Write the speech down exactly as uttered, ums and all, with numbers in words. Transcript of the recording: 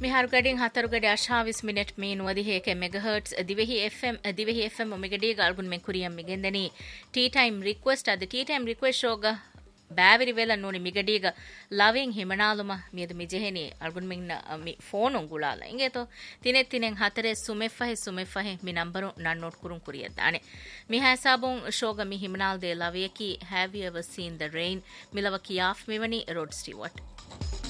මිහාරු ගඩින් හතරු ගඩ අශාවිස් minute මේ නුවදි හේක මෙගාහර්ට්ස් දිවෙහි එෆ්එම් දිවෙහි එෆ්එම් ඔමෙගඩී ගල්ගුන් මෙන් කුරියම් මිගෙන්දනි T time request අද ටී ටයිම් රික්වෙස්ට් ෂෝග බෑවිරි වෙල නෝනි මිගඩීග ලවින් හිමනාලුම මියද මිජෙහෙනි අල්ගුන් මෙන් මි ෆෝන් උංගුලාලා ಇಂಗೇತೋ තිනෙත් තිනෙන් හතරේ සුමෙෆ්ෆහි සුමෙෆ්ෆහි මි නම්බරු නන් නෝට් කුරුන් කුරියදානේ මි හැසාබුන් ෂෝග මි හිමනාල් දේ ලවියකි have you ever seen the rain මිලව කියාෆ් මෙවනි rod ස්ටිවර්ට්